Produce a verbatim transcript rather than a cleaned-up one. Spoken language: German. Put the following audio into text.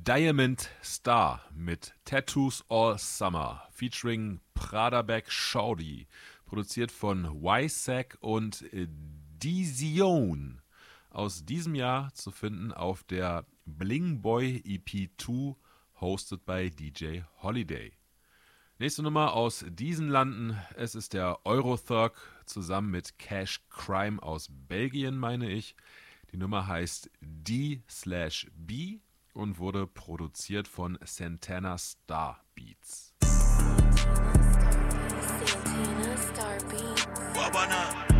Diamond Star mit Tattoos All Summer featuring Praderbeck Shawty, produziert von Wysack und Dizione. Aus diesem Jahr zu finden auf der Bling Boy E P zwei, hosted by D J Holiday. Nächste Nummer aus diesen Landen, es ist der Eurothug zusammen mit Cash Crime aus Belgien, meine ich. Die Nummer heißt D slash B und wurde produziert von Santana Star Beats. Santana Star Beats.